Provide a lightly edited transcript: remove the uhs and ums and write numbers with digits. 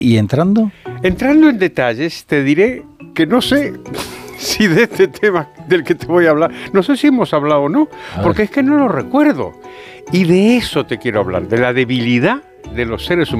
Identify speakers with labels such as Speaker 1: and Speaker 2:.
Speaker 1: ¿Y entrando?
Speaker 2: Entrando en detalles, te diré que no sé si de este tema del que te voy a hablar, no sé si hemos hablado o no, porque es que no lo recuerdo. Y de eso te quiero hablar, de la debilidad de los seres humanos.